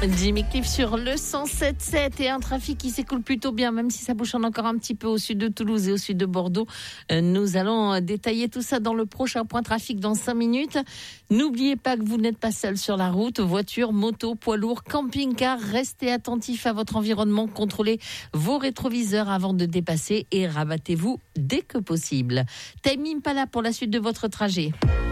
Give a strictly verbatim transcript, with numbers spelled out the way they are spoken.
Jimmy Cliff sur le cent sept sept et un trafic qui s'écoule plutôt bien, même si ça bouchonne encore un petit peu au sud de Toulouse et au sud de Bordeaux. Nous allons détailler tout ça dans le prochain point trafic dans cinq minutes. N'oubliez pas que vous n'êtes pas seul sur la route. Voiture, moto, poids lourd, camping-car, restez attentifs à votre environnement. Contrôlez vos rétroviseurs avant de dépasser et rabattez-vous dès que possible. Time Impala pour la suite de votre trajet.